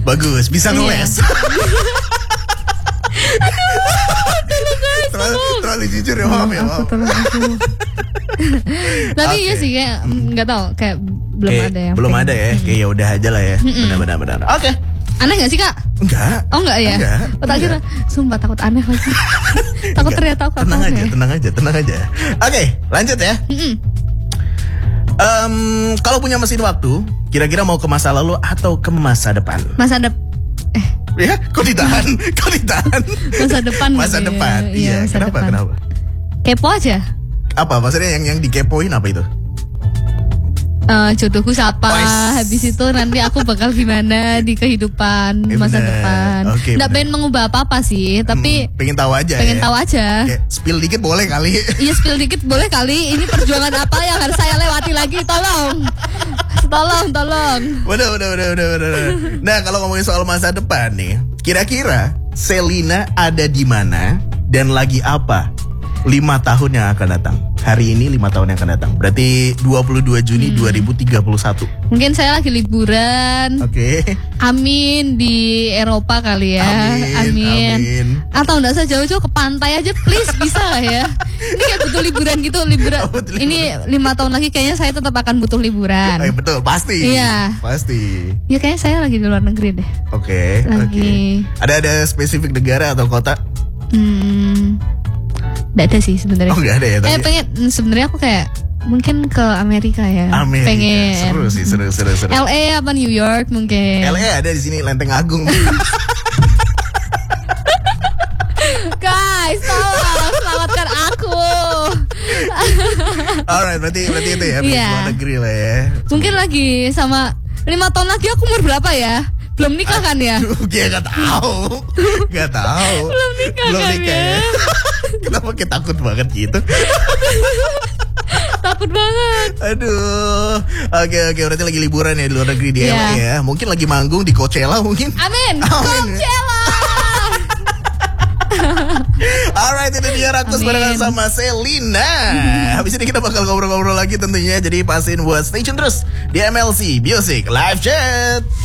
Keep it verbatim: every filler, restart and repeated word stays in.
Bagus, bisa ngeles. terlalu, terlalu jujur ya, maaf ya, maaf. Tapi Okay. iya sih kayak nggak tahu kayak belum Kayak ada yang belum pengen. ada ya, kayak ya udah aja lah ya. Benar-benar benar. Oke. Aneh gak sih kak? Enggak. Oh enggak ya? Enggak. Oh, tak kira, sumpah takut aneh lagi. Takut Enggak. ternyata aku Tenang apa aja, ya? tenang aja, tenang aja. Oke, lanjut ya. Mm-mm. Em, kalau punya mesin waktu, kira-kira mau ke masa lalu atau ke masa depan? Masa depan. Eh, Ya, kok ditahan? Kok ditahan? masa depan. Masa gitu ya. depan. Iya, masa kenapa? depan. Kenapa? Kepo aja. Apa maksudnya yang yang dikepoin apa itu? Eh, jodohku siapa? Wais. Habis itu nanti aku bakal gimana di kehidupan Eh, masa bener. depan. Oke, Nggak bener. pengen mengubah apa-apa sih, tapi Hmm, pengen tahu aja pengen ya. tahu aja. Kayak spill dikit boleh kali. Iya, spill dikit boleh kali. Ini perjuangan apa yang harus saya lewati lagi? Tolong, tolong, tolong. Udah, udah, udah, udah, udah. udah. Nah, kalau ngomongin soal masa depan nih, kira-kira Selina ada di mana dan lagi apa lima tahun yang akan datang? Hari ini lima tahun yang akan datang. Berarti dua puluh dua Juni dua ribu tiga puluh satu. Mungkin saya lagi liburan. Oke. Amin di Eropa kali ya. Amin, amin. Atau enggak usah jauh-jauh ke pantai aja, please, bisa lah ya. Ini kayak butuh liburan gitu, liburan. Oh, butuh Ini lima tahun lagi kayaknya saya tetap akan butuh liburan. Eh, betul, pasti. Iya. Pasti. Ya kayaknya saya lagi di luar negeri deh. Oke, Lagi. oke. Ada ada spesifik negara atau kota? Hmm, nggak ada sih sebenarnya. Oh, nggak ada ya, tapi- Eh pengen sebenarnya aku kayak mungkin ke Amerika ya. Amerika. Pengen. Seru sih, seru, seru, seru. L A apa New York mungkin. L A ada di sini, Lenteng Agung. Guys, tolong selamatkan aku. Alright, berarti berarti itu ya, Iya. luar negeri lah ya. Mungkin lagi sama lima tahun lagi aku umur berapa ya? Belum nikah kan ya? Aduh, gue gak tahu, gak tahu. Belum nikah Belum kan nikah ya? Kenapa kayak takut banget gitu? Takut banget. Aduh, oke oke berarti lagi liburan ya di luar negeri di Iya. L A ya. Mungkin lagi manggung di Coachella mungkin. Amin. Amin. Coachella. Alright, itu dia Rakus Amin. barengan sama Selina. Habis ini kita bakal ngobrol-ngobrol lagi tentunya. Jadi pastiin buat stay tune terus di M L C Music Live Chat.